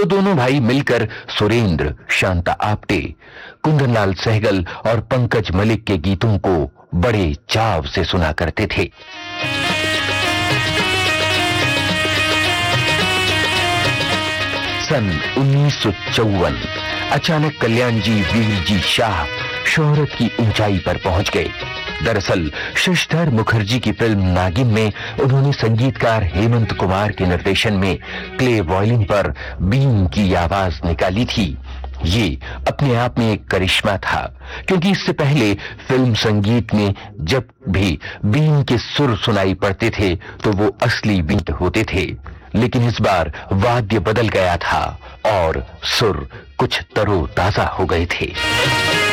तो दोनों भाई मिलकर सुरेंद्र, शांता आप्टे, कुंदनलाल सहगल और पंकज मलिक के गीतों को बड़े चाव से सुना करते थे। सन 1954 अचानक कल्याण जी वीर जी शाह शोहरत की ऊंचाई पर पहुंच गए। दरअसल शशधर मुखर्जी की फिल्म नागिन में उन्होंने संगीतकार हेमंत कुमार के निर्देशन में क्ले वायलिन पर बीन की आवाज निकाली थी। ये अपने आप में एक करिश्मा था, क्योंकि इससे पहले फिल्म संगीत में जब भी बीन के सुर सुनाई पड़ते थे तो वो असली बीन होते थे, लेकिन इस बार वाद्य बदल गया था और सुर कुछ तरोताजा हो गए थे।